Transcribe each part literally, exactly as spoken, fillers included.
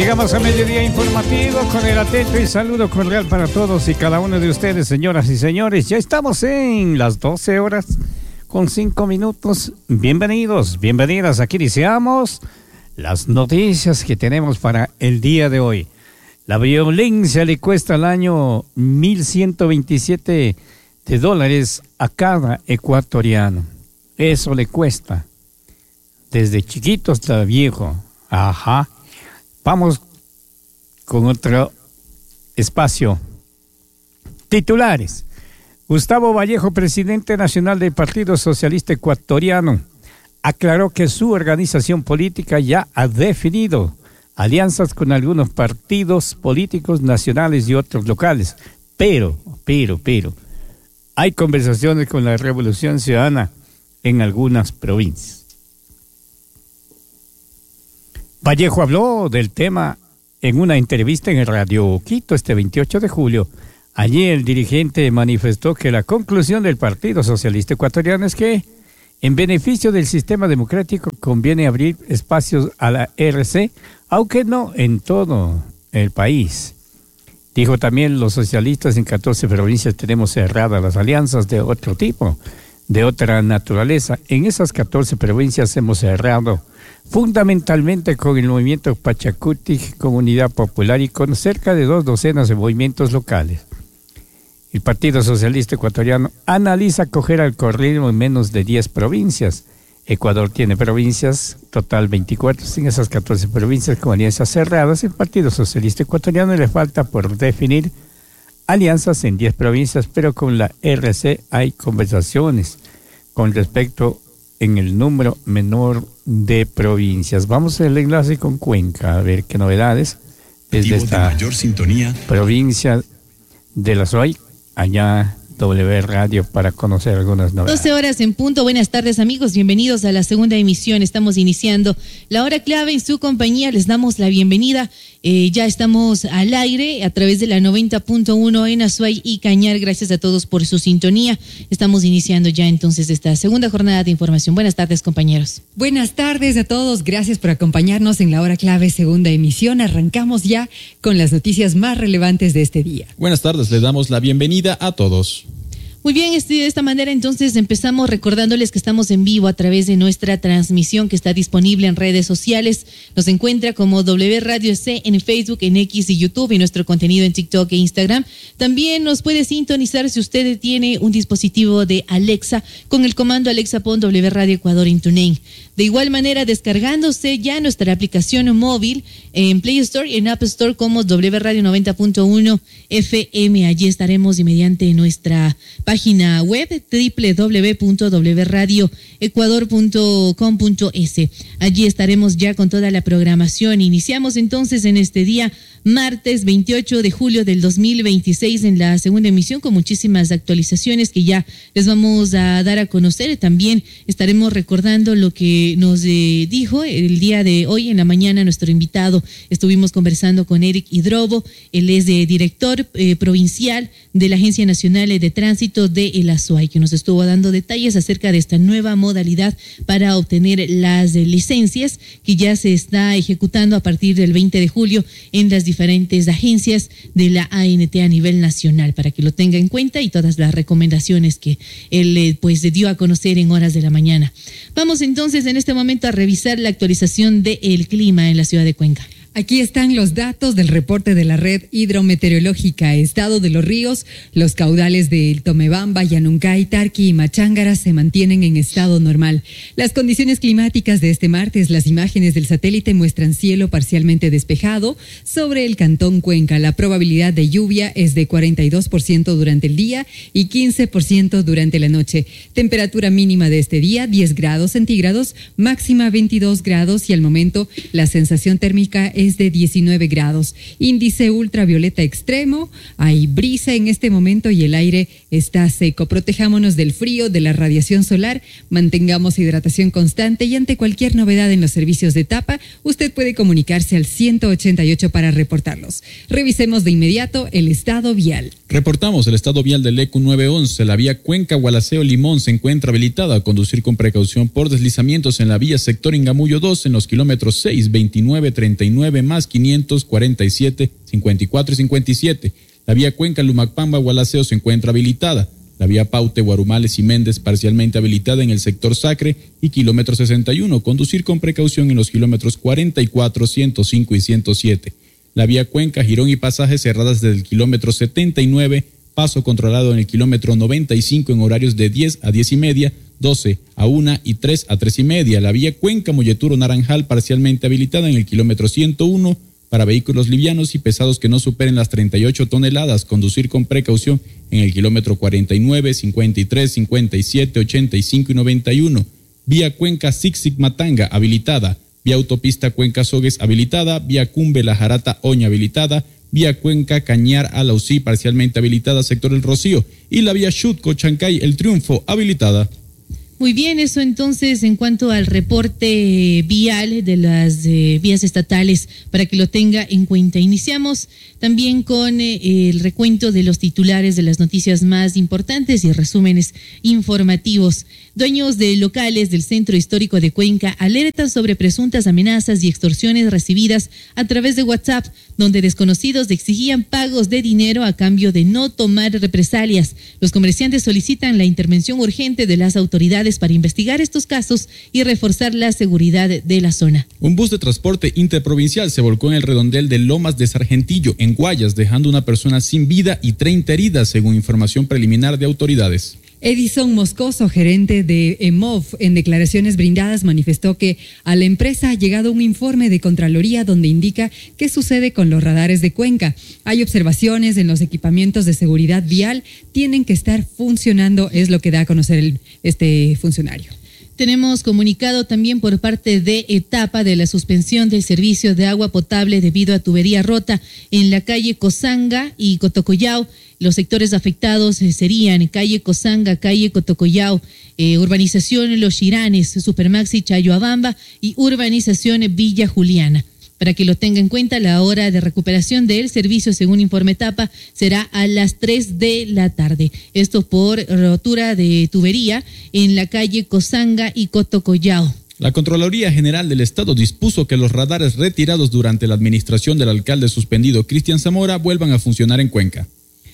Llegamos a mediodía informativo con el atento y saludo cordial para todos y cada uno de ustedes, señoras y señores. Ya estamos en las doce horas con cinco minutos. Bienvenidos, bienvenidas. Aquí iniciamos las noticias que tenemos para el día de hoy. La violencia le cuesta al año mil ciento veintisiete de dólares a cada ecuatoriano. Eso le cuesta. Desde chiquito hasta viejo. Ajá. Vamos con otro espacio. Titulares. Gustavo Vallejo, presidente nacional del Partido Socialista Ecuatoriano, aclaró que su organización política ya ha definido alianzas con algunos partidos políticos nacionales y otros locales. Pero, pero, pero, hay conversaciones con la Revolución Ciudadana en algunas provincias. Vallejo habló del tema en una entrevista en el Radio Quito este veintiocho de julio. Allí el dirigente manifestó que la conclusión del Partido Socialista Ecuatoriano es que, en beneficio del sistema democrático, conviene abrir espacios a la R C, aunque no en todo el país. Dijo también, los socialistas en catorce provincias tenemos cerradas las alianzas de otro tipo, de otra naturaleza. En esas catorce provincias hemos cerrado fundamentalmente con el movimiento Pachacuti, Comunidad Popular, y con cerca de dos docenas de movimientos locales. El Partido Socialista Ecuatoriano analiza coger al corrido en menos de diez provincias. Ecuador tiene provincias, total veinticuatro, en esas catorce provincias con alianzas cerradas. El Partido Socialista Ecuatoriano le falta por definir alianzas en diez provincias, pero con la R C hay conversaciones con respecto en el número menor de provincias. Vamos al enlace con Cuenca, a ver qué novedades desde esta de mayor sintonía. Provincia de la S O I, allá W Radio, para conocer algunas novedades. doce horas en punto. Buenas tardes, amigos. Bienvenidos a la segunda emisión. Estamos iniciando la hora clave en su compañía. Les damos la bienvenida. Eh, ya estamos al aire a través de la noventa punto uno en Azuay y Cañar. Gracias a todos por su sintonía. Estamos iniciando ya entonces esta segunda jornada de información. Buenas tardes, compañeros. Buenas tardes a todos. Gracias por acompañarnos en la hora clave segunda emisión. Arrancamos ya con las noticias más relevantes de este día. Buenas tardes. Les damos la bienvenida a todos. Muy bien, de esta manera entonces empezamos recordándoles que estamos en vivo a través de nuestra transmisión que está disponible en redes sociales. Nos encuentra como W Radio C en Facebook, en X y YouTube, y nuestro contenido en TikTok e Instagram. También nos puede sintonizar si usted tiene un dispositivo de Alexa con el comando Alexa pon W Radio Ecuador en TuneIn. De igual manera, descargándose ya nuestra aplicación móvil en Play Store y en App Store como W Radio noventa punto uno F M. Allí estaremos y mediante nuestra página web doble u doble u doble u punto w radio ecuador punto com punto es. Allí estaremos ya con toda la programación. Iniciamos entonces en este día, martes veintiocho de julio del dos mil veintiséis, en la segunda emisión, con muchísimas actualizaciones que ya les vamos a dar a conocer. También estaremos recordando lo que nos eh, dijo el día de hoy en la mañana nuestro invitado. Estuvimos conversando con Eric Hidrobo. Él es de director eh, provincial de la Agencia Nacional de Tránsito de el Azuay, que nos estuvo dando detalles acerca de esta nueva modalidad para obtener las eh, licencias que ya se está ejecutando a partir del veinte de julio en las diferentes agencias de la A N T a nivel nacional, para que lo tenga en cuenta, y todas las recomendaciones que él eh, pues dio a conocer en horas de la mañana. Vamos entonces en este momento a revisar la actualización del clima en la ciudad de Cuenca. Aquí están los datos del reporte de la red hidrometeorológica. Estado de los ríos: los caudales de Tomebamba, Yanuncay, Tarqui y Machángara se mantienen en estado normal. Las condiciones climáticas de este martes: las imágenes del satélite muestran cielo parcialmente despejado sobre el cantón Cuenca. La probabilidad de lluvia es de cuarenta y dos por ciento durante el día y quince por ciento durante la noche. Temperatura mínima de este día, diez grados centígrados, máxima veintidós grados, y al momento la sensación térmica es es de diecinueve grados. Índice ultravioleta extremo, hay brisa en este momento y el aire está seco. Protejámonos del frío, de la radiación solar, mantengamos hidratación constante, y ante cualquier novedad en los servicios de tapa, usted puede comunicarse al ciento ochenta y ocho para reportarlos. Revisemos de inmediato el estado vial. Reportamos el estado vial del E Q nueve once. La vía Cuenca-Gualaceo-Limón se encuentra habilitada a conducir con precaución por deslizamientos en la vía sector Ingamullo dos en los kilómetros seis, veintinueve, treinta y nueve nueve más quinientos cuarenta y siete, cincuenta y cuatro y cincuenta y siete. La vía Cuenca Lumacpamba-Gualaceo se encuentra habilitada. La vía Paute, Guarumales y Méndez parcialmente habilitada en el sector Sacre y kilómetro sesenta y uno. Conducir con precaución en los kilómetros cuarenta y cuatro, ciento cinco y ciento siete. La vía Cuenca, Girón y Pasajes cerradas desde el kilómetro setenta y nueve, paso controlado en el kilómetro noventa y cinco en horarios de diez a diez y media, doce a una y tres a tres y media. La vía Cuenca, Molleturo Naranjal parcialmente habilitada en el kilómetro ciento uno para vehículos livianos y pesados que no superen las treinta y ocho toneladas. Conducir con precaución en el kilómetro cuarenta y nueve, cincuenta y tres, cincuenta y siete, ochenta y cinco y noventa y uno. Vía Cuenca Sixic-Matanga habilitada. Vía Autopista Cuenca Sogues habilitada. Vía Cumbe La Jarata Oña habilitada. Vía Cuenca Cañar Alausí parcialmente habilitada, sector El Rocío. Y la vía Xutco Chancay El Triunfo habilitada. Muy bien, eso entonces en cuanto al reporte vial de las eh, vías estatales, para que lo tenga en cuenta. Iniciamos también con eh, el recuento de los titulares de las noticias más importantes y resúmenes informativos. Dueños de locales del Centro Histórico de Cuenca alertan sobre presuntas amenazas y extorsiones recibidas a través de WhatsApp, donde desconocidos exigían pagos de dinero a cambio de no tomar represalias. Los comerciantes solicitan la intervención urgente de las autoridades para investigar estos casos y reforzar la seguridad de la zona. Un bus de transporte interprovincial se volcó en el redondel de Lomas de Sargentillo, en Guayas, dejando una persona sin vida y treinta heridas, según información preliminar de autoridades. Edison Moscoso, gerente de E M O V, en declaraciones brindadas manifestó que a la empresa ha llegado un informe de Contraloría donde indica qué sucede con los radares de Cuenca. Hay observaciones en los equipamientos de seguridad vial, tienen que estar funcionando, es lo que da a conocer el, este funcionario. Tenemos comunicado también por parte de Etapa de la suspensión del servicio de agua potable debido a tubería rota en la calle Cosanga y Cotocollao. Los sectores afectados serían calle Cosanga, calle Cotocollao, eh, urbanización Los Chiranes, Supermaxi Chayoabamba y urbanización Villa Juliana. Para que lo tenga en cuenta, la hora de recuperación del servicio, según informe Etapa, será a las tres de la tarde. Esto por rotura de tubería en la calle Cosanga y Cotocollao. La Contraloría General del Estado dispuso que los radares retirados durante la administración del alcalde suspendido Cristian Zamora vuelvan a funcionar en Cuenca.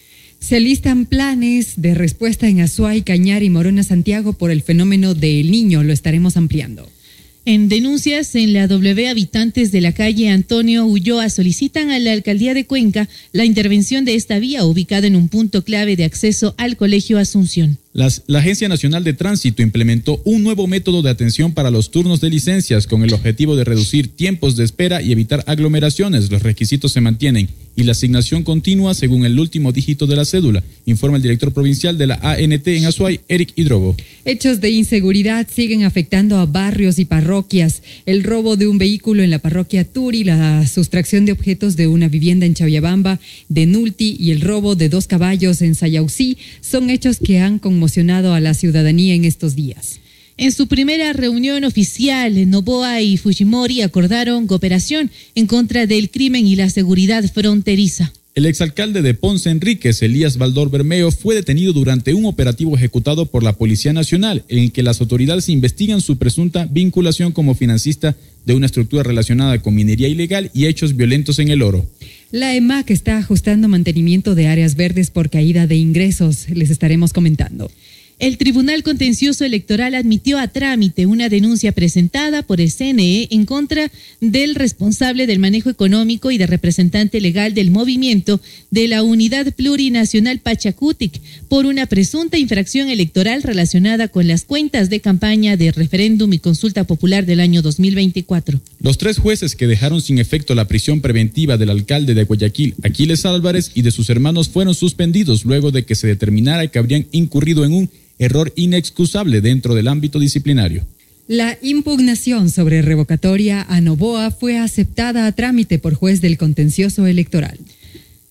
Se alistan planes de respuesta en Azuay, Cañar y Morona, Santiago por el fenómeno del Niño. Lo estaremos ampliando. En denuncias en la W, habitantes de la calle Antonio Ulloa solicitan a la alcaldía de Cuenca la intervención de esta vía ubicada en un punto clave de acceso al Colegio Asunción. Las, la Agencia Nacional de Tránsito implementó un nuevo método de atención para los turnos de licencias con el objetivo de reducir tiempos de espera y evitar aglomeraciones. Los requisitos se mantienen y la asignación continúa según el último dígito de la cédula, informa el director provincial de la A N T en Azuay, Eric Hidrobo. Hechos de inseguridad siguen afectando a barrios y parroquias. El robo de un vehículo en la parroquia Turi, la sustracción de objetos de una vivienda en Chauyabamba, de Nulti, y el robo de dos caballos en Sayausí son hechos que han conmocionado a la ciudadanía en estos días. En su primera reunión oficial, Noboa y Fujimori acordaron cooperación en contra del crimen y la seguridad fronteriza. El exalcalde de Ponce Enríquez, Elías Baldor Bermeo, fue detenido durante un operativo ejecutado por la Policía Nacional, en el que las autoridades investigan su presunta vinculación como financista de una estructura relacionada con minería ilegal y hechos violentos en el oro. La E M A C está ajustando mantenimiento de áreas verdes por caída de ingresos. Les estaremos comentando. El Tribunal Contencioso Electoral admitió a trámite una denuncia presentada por el C N E en contra del responsable del manejo económico y de representante legal del movimiento de la Unidad Plurinacional Pachacutic por una presunta infracción electoral relacionada con las cuentas de campaña de referéndum y consulta popular del año dos mil veinticuatro. Los tres jueces que dejaron sin efecto la prisión preventiva del alcalde de Guayaquil, Aquiles Álvarez, y de sus hermanos fueron suspendidos luego de que se determinara que habrían incurrido en un error inexcusable dentro del ámbito disciplinario. La impugnación sobre revocatoria a Noboa fue aceptada a trámite por juez del contencioso electoral.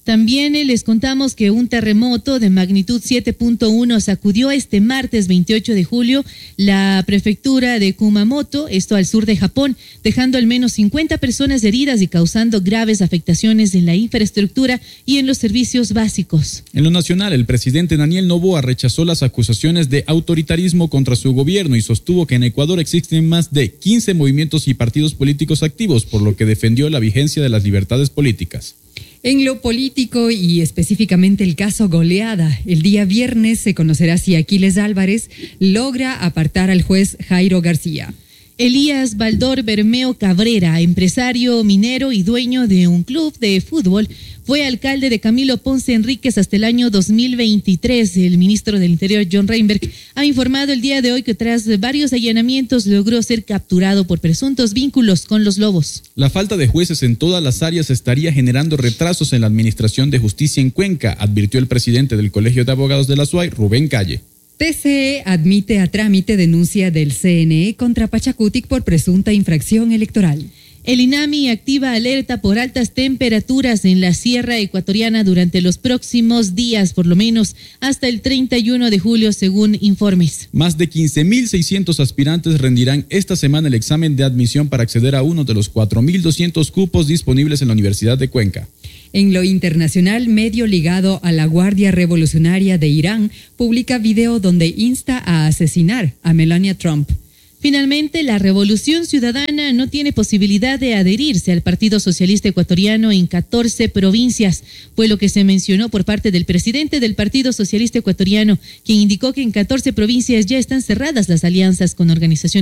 También eh, les contamos que un terremoto de magnitud siete punto uno sacudió este martes veintiocho de julio la prefectura de Kumamoto, esto al sur de Japón, dejando al menos cincuenta personas heridas y causando graves afectaciones en la infraestructura y en los servicios básicos. En lo nacional, el presidente Daniel Noboa rechazó las acusaciones de autoritarismo contra su gobierno y sostuvo que en Ecuador existen más de quince movimientos y partidos políticos activos, por lo que defendió la vigencia de las libertades políticas. En lo político y específicamente el caso Goleada, el día viernes se conocerá si Aquiles Álvarez logra apartar al juez Jairo García. Elías Baldor Bermeo Cabrera, empresario minero y dueño de un club de fútbol, fue alcalde de Camilo Ponce Enríquez hasta el año dos mil veintitrés. El ministro del Interior, John Reinberg, ha informado el día de hoy que tras varios allanamientos logró ser capturado por presuntos vínculos con los lobos. La falta de jueces en todas las áreas estaría generando retrasos en la administración de justicia en Cuenca, advirtió el presidente del Colegio de Abogados de la S U A Y, Rubén Calle. T C E admite a trámite denuncia del C N E contra Pachacutic por presunta infracción electoral. El INAMI activa alerta por altas temperaturas en la sierra ecuatoriana durante los próximos días, por lo menos hasta el treinta y uno de julio, según informes. Más de quince mil seiscientos aspirantes rendirán esta semana el examen de admisión para acceder a uno de los cuatro mil doscientos cupos disponibles en la Universidad de Cuenca. En lo internacional, medio ligado a la Guardia Revolucionaria de Irán publica video donde insta a asesinar a Melania Trump. Finalmente, la Revolución Ciudadana no tiene posibilidad de adherirse al Partido Socialista Ecuatoriano en catorce provincias, fue lo que se mencionó por parte del presidente del Partido Socialista Ecuatoriano, quien indicó que en catorce provincias ya están cerradas las alianzas con organizaciones